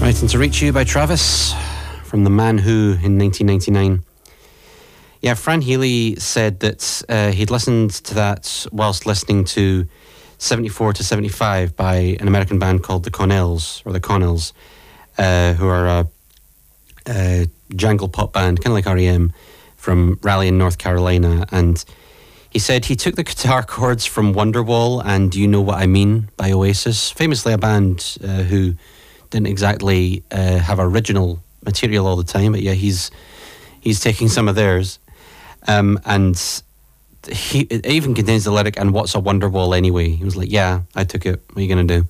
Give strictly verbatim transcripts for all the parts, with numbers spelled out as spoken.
Waiting to Reach You by Travis from The Man Who in nineteen ninety-nine. Yeah, Fran Healy said that uh, he'd listened to that whilst listening to seventy-four to seventy-five by an American band called the Connells, or the Connells, uh, who are a, a jangle pop band, kind of like R E M, from Raleigh in North Carolina. And he said he took the guitar chords from Wonderwall and Do You Know What I Mean by Oasis, famously a band uh, who didn't exactly uh, have original material all the time, but yeah, he's he's taking some of theirs. Um, and he it even contains the lyric, and what's a Wonderwall anyway? He was like, yeah, I took it. What are you going to do?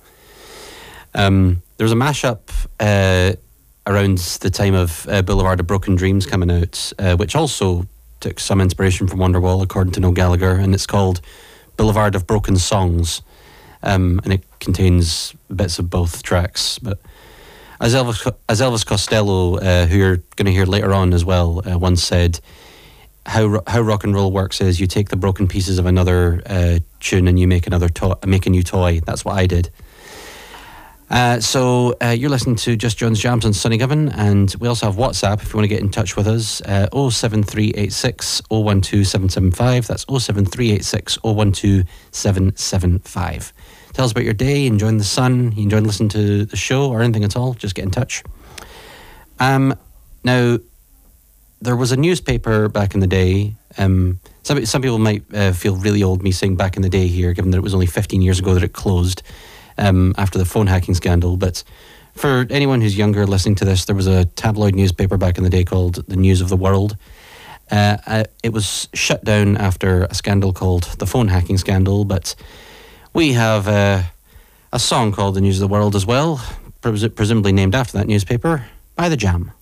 Um, there was a mashup uh, around the time of uh, Boulevard of Broken Dreams coming out, uh, which also took some inspiration from Wonderwall, according to Noel Gallagher, and it's called Boulevard of Broken Songs. Um, and it contains bits of both tracks. But as Elvis, as Elvis Costello, uh, who you're going to hear later on as well, uh, once said, how how rock and roll works is you take the broken pieces of another uh, tune and you make another to- make a new toy. That's what I did. Uh, so uh, you're listening to Just John's Jams on Sunny Given, and we also have WhatsApp if you want to get in touch with us. Uh, oh seven three eight six oh one two seven seven five. That's oh seven three eight six oh one two seven seven five. Tell us about your day, enjoying the sun, you enjoying listening to the show or anything at all, just get in touch. Um, now, there was a newspaper back in the day. Um, some, some people might uh, feel really old me saying back in the day here, given that it was only fifteen years ago that it closed um, after the phone hacking scandal. But for anyone who's younger listening to this, there was a tabloid newspaper back in the day called The News of the World. Uh, uh, it was shut down after a scandal called the phone hacking scandal, but we have uh, a song called The News of the World as well, pres- presumably named after that newspaper, by The Jam.